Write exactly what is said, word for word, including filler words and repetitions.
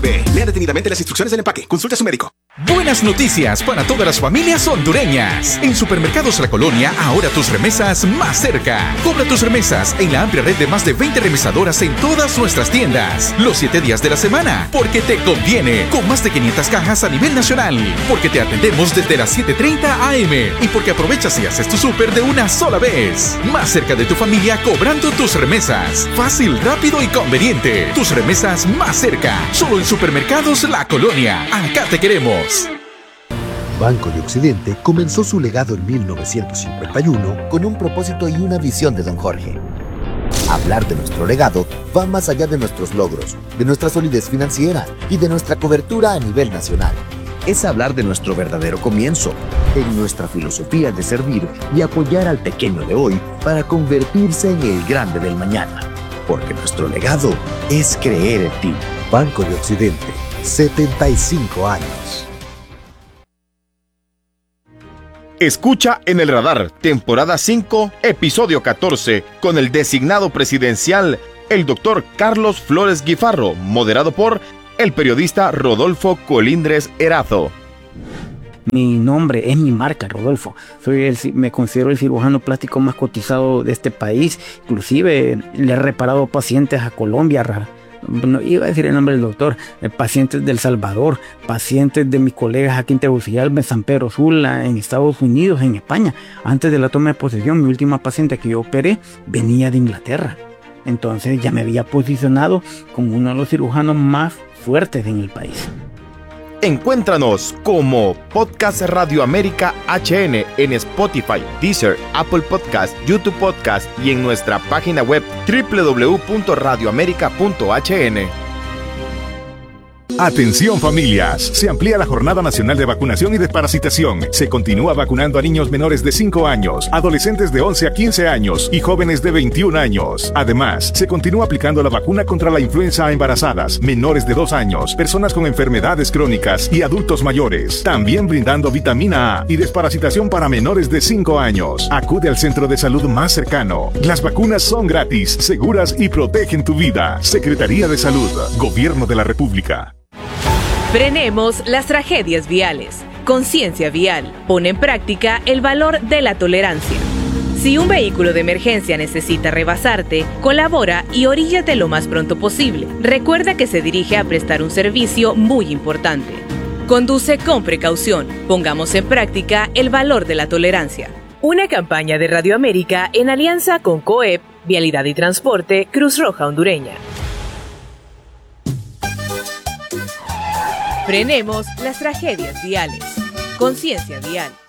B. Lea detenidamente las instrucciones del empaque. Consulte a su médico. Buenas noticias para todas las familias hondureñas. En Supermercados La Colonia, ahora tus remesas más cerca. Cobra tus remesas en la amplia red de más de veinte remesadoras en todas nuestras tiendas. Los siete días de la semana. Porque te conviene. Con más de quinientas cajas a nivel nacional. Porque te atendemos desde las siete treinta a eme. Y porque aprovechas y haces tu súper de una sola vez. Más cerca de tu familia cobrando tus remesas. Fácil, rápido y conveniente. Tus remesas más cerca. Solo en Supermercados La Colonia. Acá te queremos. Banco de Occidente comenzó su legado en mil novecientos cincuenta y uno con un propósito y una visión de don Jorge. Hablar de nuestro legado va más allá de nuestros logros, de nuestra solidez financiera y de nuestra cobertura a nivel nacional. Es hablar de nuestro verdadero comienzo, en nuestra filosofía de servir y apoyar al pequeño de hoy para convertirse en el grande del mañana. Porque nuestro legado es creer en ti. Banco de Occidente, setenta y cinco años. Escucha en el radar, temporada cinco, episodio catorce, con el designado presidencial, el doctor Carlos Flores Guifarro, moderado por el periodista Rodolfo Colindres Erazo. Mi nombre es mi marca, Rodolfo. Soy el, me considero el cirujano plástico más cotizado de este país. Inclusive le he reparado pacientes a Colombia. No iba a decir el nombre del doctor, eh, pacientes del Salvador, pacientes de mis colegas aquí en Tegucigalpa, en San Pedro Sula, en Estados Unidos, en España. Antes de la toma de posesión, mi última paciente que yo operé venía de Inglaterra. Entonces ya me había posicionado como uno de los cirujanos más fuertes en el país. Encuéntranos como Podcast Radio América H N en Spotify, Deezer, Apple Podcast, YouTube Podcast y en nuestra página web doble u doble u doble u punto radio america punto h n. Atención familias, se amplía la Jornada Nacional de Vacunación y Desparasitación. Se continúa vacunando a niños menores de cinco años, adolescentes de once a quince años y jóvenes de veintiún años. Además, se continúa aplicando la vacuna contra la influenza a embarazadas, menores de dos años, personas con enfermedades crónicas y adultos mayores. También brindando vitamina A y desparasitación para menores de cinco años. Acude al centro de salud más cercano. Las vacunas son gratis, seguras y protegen tu vida. Secretaría de Salud, Gobierno de la República. Frenemos las tragedias viales. Conciencia Vial pone en práctica el valor de la tolerancia. Si un vehículo de emergencia necesita rebasarte, colabora y oríllate lo más pronto posible. Recuerda que se dirige a prestar un servicio muy importante. Conduce con precaución. Pongamos en práctica el valor de la tolerancia. Una campaña de Radio América en alianza con COEP, Vialidad y Transporte, Cruz Roja Hondureña. Frenemos las tragedias viales. Conciencia Vial.